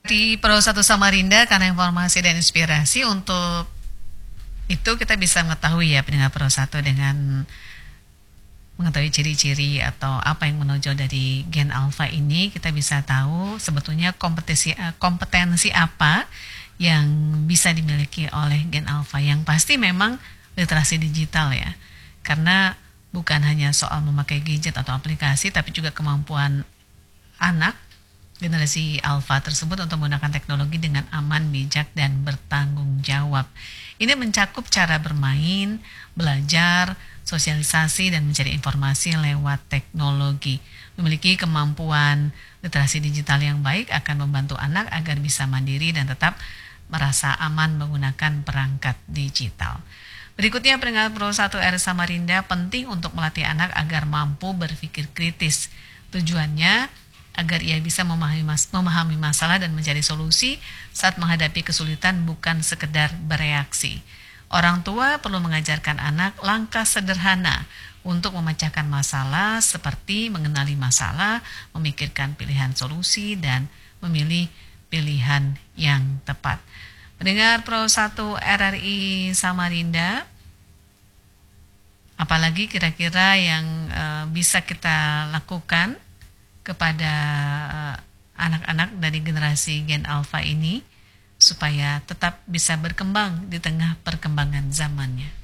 Di Pro 1 Samarinda karena informasi dan inspirasi untuk itu kita bisa mengetahui ya pendengar Pro 1 dengan mengetahui ciri-ciri atau apa yang menonjol dari gen alfa ini, kita bisa tahu sebetulnya kompetensi apa yang bisa dimiliki oleh gen alfa. Yang pasti memang literasi digital ya. Karena bukan hanya soal memakai gadget atau aplikasi, tapi juga kemampuan anak generasi alfa tersebut untuk menggunakan teknologi dengan aman, bijak, dan bertanggung jawab. Ini mencakup cara bermain, belajar, sosialisasi, dan mencari informasi lewat teknologi. Memiliki kemampuan literasi digital yang baik akan membantu anak agar bisa mandiri dan tetap merasa aman menggunakan perangkat digital. Berikutnya pendengar Pro 1 R Samarinda, penting untuk melatih anak agar mampu berpikir kritis. Tujuannya agar ia bisa memahami masalah dan mencari solusi saat menghadapi kesulitan, bukan sekedar bereaksi. Orang tua perlu mengajarkan anak langkah sederhana untuk memecahkan masalah seperti mengenali masalah, memikirkan pilihan solusi, dan memilih pilihan yang tepat. Pendengar Pro 1 RRI Samarinda, apalagi kira-kira yang bisa kita lakukan kepada anak-anak dari generasi Gen Alpha ini supaya tetap bisa berkembang di tengah perkembangan zamannya?